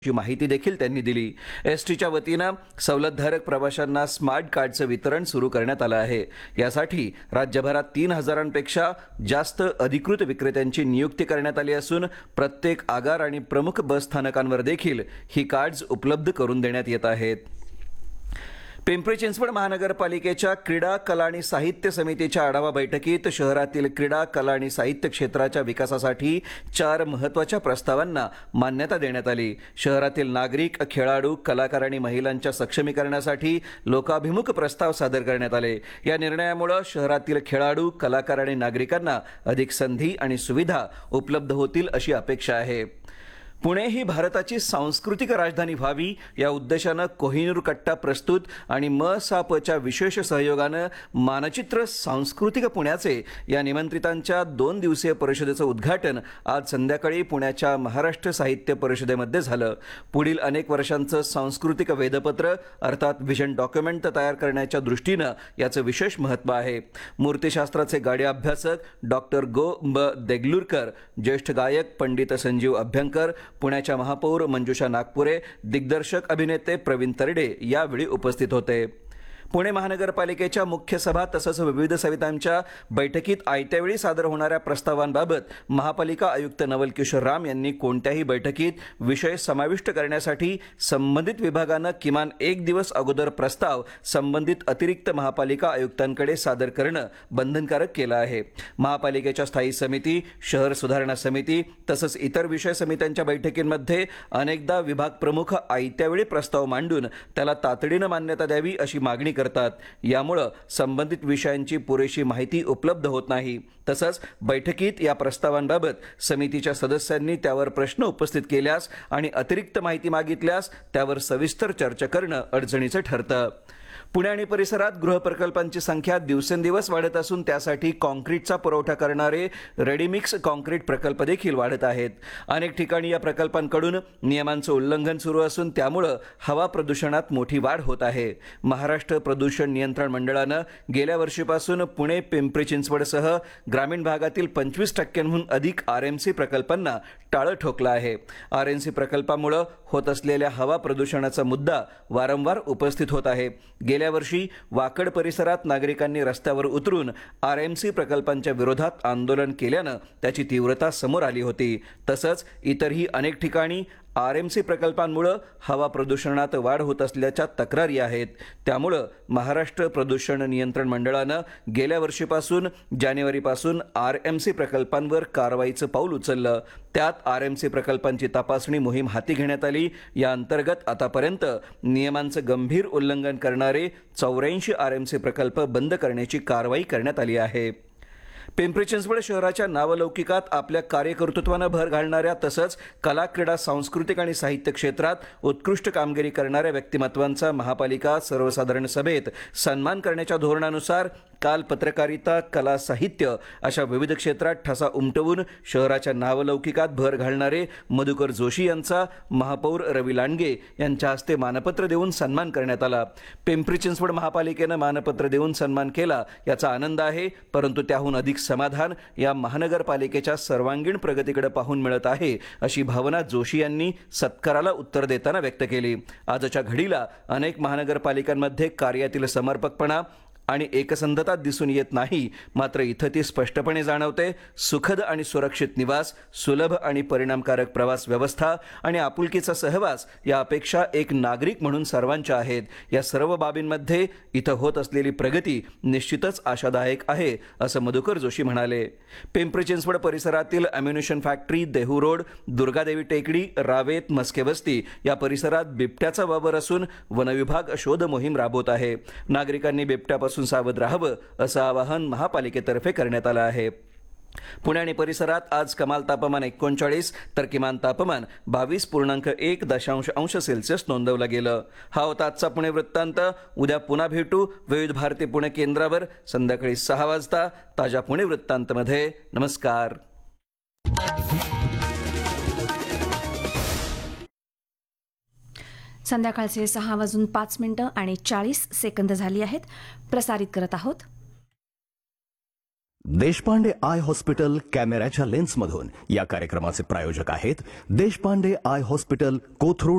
ची माहिती देखील त्यांनी दिली। एसटीच्या वतीनं सवलतधारक प्रवाशांना स्मार्ट कार्डचं वितरण सुरू करण्यात आलं आहे। यासाठी राज्यभरात 3000पेक्षा जास्त अधिकृत विक्रेत्यांची नियुक्ती करण्यात आली असून प्रत्येक आगार आणि प्रमुख बस स्थानकांवर देखील ही कार्ड्स उपलब्ध करून देण्यात येत आहेत। पिंपरी चिंचवड महानगरपालिकेच्या क्रीडा कला आणि साहित्य समितीच्या आढावा बैठकीत शहरातील क्रीडा कला आणि साहित्य क्षेत्राच्या विकासासाठी 4 महत्त्वाच्या प्रस्तावांना मान्यता देण्यात आली। शहरातील नागरिक, खेळाडू, कलाकार आणि महिलांच्या सक्षमीकरणासाठी लोकाभिमुख प्रस्ताव सादर करण्यात आले। या निर्णयामुळे शहरातील खेळाडू, कलाकार आणि नागरिकांना अधिक संधी आणि सुविधा उपलब्ध होतील अशी अपेक्षा आहे। पुणे ही भारताची सांस्कृतिक राजधानी व्हावी या उद्देशानं कोहिनूर कट्टा प्रस्तुत आणि म.सा.प.च्या विशेष सहयोगानं मानचित्र सांस्कृतिक पुण्याचे या निमंत्रितांच्या 2 दिवसीय परिषदेचं उद्घाटन आज संध्याकाळी पुण्याच्या महाराष्ट्र साहित्य परिषदेमध्ये झालं। पुढील अनेक वर्षांचं सांस्कृतिक वेधपत्र अर्थात व्हिजन डॉक्युमेंट तयार करण्याच्या दृष्टीनं याचं विशेष महत्त्व आहे। मूर्तिशास्त्राचे गाडे अभ्यासक डॉक्टर गो.ब. देगलूरकर, ज्येष्ठ गायक पंडित संजीव अभ्यंकर, पुण्याच्या महापौर मंजुषा नागपुरे, दिग्दर्शक अभिनेते प्रवीण तरडे यावेळी उपस्थित होते। पुणे महानगरपालिकेच्या मुख्य सभा तसंच विविध समित्यांच्या बैठकीत आयत्यावेळी सादर होणाऱ्या प्रस्तावांबाबत महापालिका आयुक्त नवल किशोर राम यांनी कोणत्याही बैठकीत विषय समाविष्ट करण्यासाठी संबंधित विभागानं किमान 1 दिवस अगोदर प्रस्ताव संबंधित अतिरिक्त महापालिका आयुक्तांकडे सादर करणं बंधनकारक केलं आहे। महापालिकेच्या स्थायी समिती, शहर सुधारणा समिती तसंच इतर विषय समित्यांच्या बैठकींमध्ये अनेकदा विभाग प्रमुख आयत्यावेळी प्रस्ताव मांडून त्याला तातडीनं मान्यता द्यावी अशी मागणी करतात। यामुळे संबंधित विषयांची पुरेशी माहिती उपलब्ध होत नाही। तसंच बैठकीत या प्रस्तावांबाबत समितीच्या सदस्यांनी त्यावर प्रश्न उपस्थित केल्यास आणि अतिरिक्त माहिती मागितल्यास त्यावर सविस्तर चर्चा करणं अडचणीचं ठरतं। पुणे आणि परिसरात गृहप्रकल्पांची संख्या दिवसेंदिवस वाढत असून त्यासाठी काँक्रीटचा पुरवठा करणारे रेडीमिक्स काँक्रीट प्रकल्प देखील वाढत आहेत। अनेक ठिकाणी या प्रकल्पांकडून नियमांचं उल्लंघन सुरू असून त्यामुळे हवा प्रदूषणात मोठी वाढ होत आहे। महाराष्ट्र प्रदूषण नियंत्रण मंडळानं गेल्या वर्षीपासून पुणे, पिंपरी चिंचवडसह ग्रामीण भागातील 25%हून अधिक आरएमसी प्रकल्पांना टाळं ठोकलं आहे। आरएमसी प्रकल्पामुळे होत असलेल्या हवा प्रदूषणाचा मुद्दा वारंवार उपस्थित होत आहे। गेल्या वर्षी वाकड परिसरात नागरिकांनी रस्त्यावर उतरून आरएमसी प्रकल्पांच्या विरोधात आंदोलन केल्यानं त्याची तीव्रता समोर आली होती। तसंच इतरही अनेक ठिकाणी आरएमसी प्रकल्पांमुळे हवा प्रदूषणात वाढ होत असल्याच्या तक्रारी आहेत। त्यामुळे महाराष्ट्र प्रदूषण नियंत्रण मंडळानं गेल्या वर्षीपासून जानेवारीपासून आरएमसी प्रकल्पांवर कारवाईचं पाऊल उचललं। त्यात आरएमसी प्रकल्पांची तपासणी मोहीम हाती घेण्यात आली। या अंतर्गत आतापर्यंत नियमांचं गंभीर उल्लंघन करणारे 84 आरएमसी प्रकल्प बंद करण्याची कारवाई करण्यात आली आहे। पिंपरी चिंचवड शहराच्या नावलौकिकात आपल्या कार्यकर्तृत्वानं भर घालणाऱ्या तसंच कला, क्रीडा, सांस्कृतिक आणि साहित्य क्षेत्रात उत्कृष्ट कामगिरी करणाऱ्या व्यक्तिमत्वांचा महापालिका सर्वसाधारण सभेत सन्मान करण्याच्या धोरणानुसार काल पत्रकारिता, कला, साहित्य अशा विविध क्षेत्रात ठसा उमटवून शहराच्या नावलौकिकात भर घालणारे मधुकर जोशी यांचा महापौर रवी लांडगे यांच्या हस्ते मानपत्र देऊन सन्मान करण्यात आला। पिंपरी चिंचवड महापालिकेनं मानपत्र देऊन सन्मान केला याचा आनंद आहे, परंतु त्याहून अधिक समाधान या महानगरपालिकेच्या सर्वांगीण प्रगतीकडे पाहून मिळत आहे अशी भावना जोशी यांनी सत्काराला उत्तर देताना व्यक्त केली। आजच्या घडीला अनेक महानगरपालिकांमध्ये कार्यातील समर्पकपणा आणि एकसंधता दिसून येत नाही, मात्र इथं ती स्पष्टपणे जाणवते। सुखद आणि सुरक्षित निवास, सुलभ आणि परिणामकारक प्रवास व्यवस्था आणि आपुलकीचा सहवास या अपेक्षा एक नागरिक म्हणून सर्वांच्या आहेत। या सर्व बाबींमध्ये इथं होत असलेली प्रगती निश्चितच आशादायक आहे असं मधुकर जोशी म्हणाले। पिंपरी चिंचवड परिसरातील अम्युनिशन फॅक्टरी, देहू रोड, दुर्गादेवी टेकडी, रावेत, मस्के वस्ती या परिसरात बिबट्याचा वावर असून वनविभाग शोध मोहीम राबवत आहे। नागरिकांनी बिबट्यापासून सावध राहावं असं आवाहन महापालिकेतर्फे करण्यात आलं आहे। पुणे आणि परिसरात आज कमाल तापमान 39 तर किमान तापमान 22.1 अंश सेल्सिअस नोंदवलं गेलं। हा होता आजचा पुणे वृत्तांत। उद्या पुन्हा भेटू विविध भारती पुणे केंद्रावर संध्याकाळी 6 वाजता ताज्या पुणे वृत्तांतमध्ये। नमस्कार। संध्याकाळचे 6:05 आणि 40 सेकंद झाली आहेत। प्रसारित करत आहोत देशपांडे आय हॉस्पिटल कॅमेऱ्याच्या लेन्समधून। या कार्यक्रमाचे प्रायोजक आहेत देशपांडे आय हॉस्पिटल, कोथरूड,